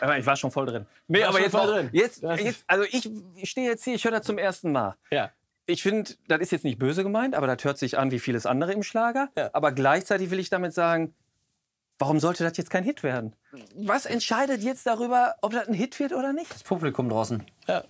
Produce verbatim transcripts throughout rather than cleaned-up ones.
Aber ich war schon voll drin. Nee, War aber schon jetzt, voll auch, drin. jetzt, Das ist- jetzt, also ich, ich stehe jetzt hier, ich höre das zum ersten Mal. Ja. Ich finde, das ist jetzt nicht böse gemeint, aber das hört sich an wie vieles andere im Schlager. Ja. Aber gleichzeitig will ich damit sagen, warum sollte das jetzt kein Hit werden? Was entscheidet jetzt darüber, ob das ein Hit wird oder nicht? Das Publikum draußen. Ja.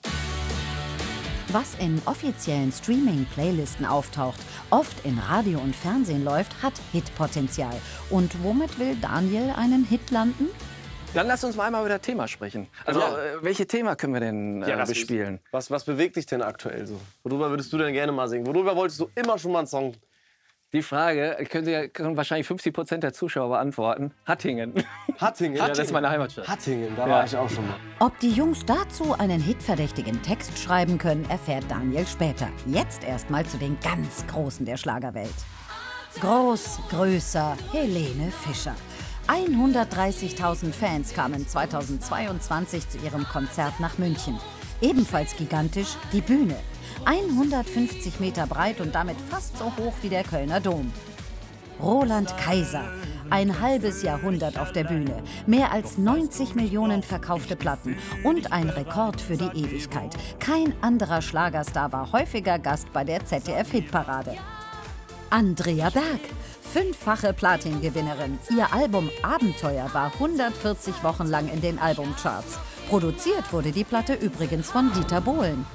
Was in offiziellen Streaming-Playlisten auftaucht, oft in Radio und Fernsehen läuft, hat Hitpotenzial. Und womit will Daniel einen Hit landen? Dann lass uns mal einmal über das Thema sprechen. Also, Ja. äh, welche Thema können wir denn äh, Ja, das bespielen? Was, was bewegt dich denn aktuell so? Worüber würdest du denn gerne mal singen? Worüber wolltest du immer schon mal einen Song? Die Frage können, Sie, können wahrscheinlich fünfzig Prozent der Zuschauer beantworten. Hattingen. Hattingen. Ja, das ist meine Heimatstadt. Hattingen, da Ja. war ich auch schon mal. Ob die Jungs dazu einen hitverdächtigen Text schreiben können, erfährt Daniel später. Jetzt erstmal zu den ganz Großen der Schlagerwelt. Groß, größer, Helene Fischer. hundertdreißigtausend Fans kamen zweitausendzweiundzwanzig zu ihrem Konzert nach München. Ebenfalls gigantisch die Bühne. hundertfünfzig Meter breit und damit fast so hoch wie der Kölner Dom. Roland Kaiser. Ein halbes Jahrhundert auf der Bühne, mehr als neunzig Millionen verkaufte Platten und ein Rekord für die Ewigkeit. Kein anderer Schlagerstar war häufiger Gast bei der Z D F-Hitparade. Andrea Berg, fünffache Platin-Gewinnerin. Ihr Album Abenteuer war hundertvierzig Wochen lang in den Albumcharts. Produziert wurde die Platte übrigens von Dieter Bohlen.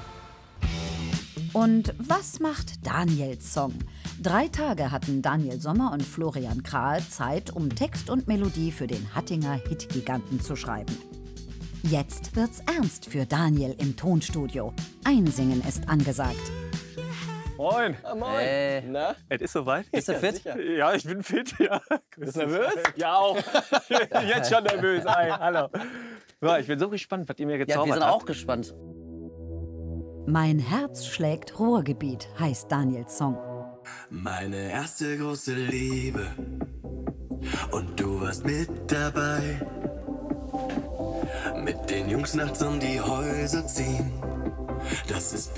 Und was macht Daniels Song? Drei Tage hatten Daniel Sommer und Florian Krahl Zeit, um Text und Melodie für den Hattinger Hitgiganten zu schreiben. Jetzt wird's ernst für Daniel im Tonstudio. Einsingen ist angesagt. Moin. Ah, moin. Äh, Na? Es ist soweit. bist du fit? sicher. Ja, ich bin fit, ja. Bist du nervös? Ja, auch. Jetzt schon nervös. Hi, hallo. So, ich bin so gespannt, was ihr mir Ja, gezaubert wir sind habt. auch gespannt. Mein Herz schlägt Ruhrgebiet, heißt Daniels Song. Meine erste große Liebe und du warst mit dabei. Mit den Jungs nachts um die Häuser ziehen, das ist